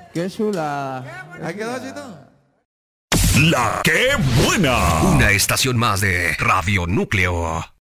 Qué chulada. ¿Ahí quedó, Chito? La que buena. Una estación más de Radio Núcleo.